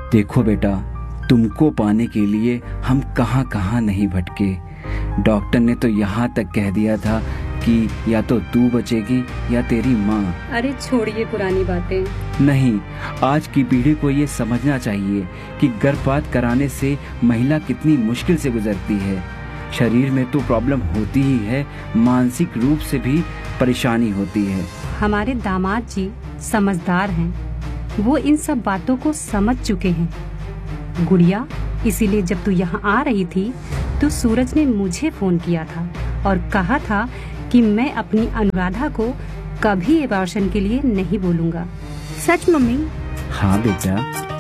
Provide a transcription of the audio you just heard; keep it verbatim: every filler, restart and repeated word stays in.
देखो बेटा, तुमको पाने के लिए हम कहाँ कहाँ नहीं भटके। डॉक्टर ने तो यहाँ तक कह दिया था कि या तो तू बचेगी या तेरी माँ। अरे छोड़िए पुरानी बातें। नहीं, आज की पीढ़ी को ये समझना चाहिए कि गर्भपात कराने से महिला कितनी मुश्किल से गुजरती है। शरीर में तो प्रॉब्लम होती ही है, मानसिक रूप से भी परेशानी होती है। हमारे दामाद जी समझदार हैं, वो इन सब बातों को समझ चुके हैं। गुड़िया, इसीलिए जब तू यहाँ आ रही थी तो सूरज ने मुझे फोन किया था और कहा था कि मैं अपनी अनुराधा को कभी एबॉर्शन के लिए नहीं बोलूँगा। सच मम्मी? हाँ बेटा।